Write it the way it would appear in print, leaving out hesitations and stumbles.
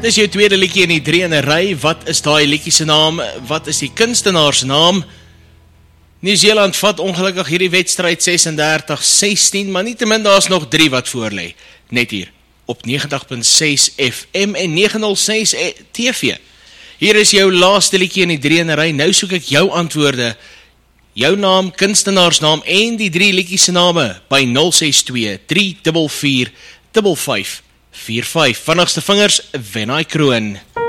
Dis jou tweede liedjie in die 3 in 'n ry. Wat is daai liedjie se naam? Wat is die kunstenaar se naam? Nieu-Seeland vat ongelukkig hierdie wedstryd 36-16, maar nietemin daar's nog 3 wat voor lê. Net hier op 90.6 FM en 906 TV. Hier is jou laaste liedjie in die 3 in 'n ry. Nou soek ek jou antwoorde. Jou naam, kunstenaarsnaam en die 3 liedjies se name by 062 344 5545. Vinnigste vingers wen hy kroon.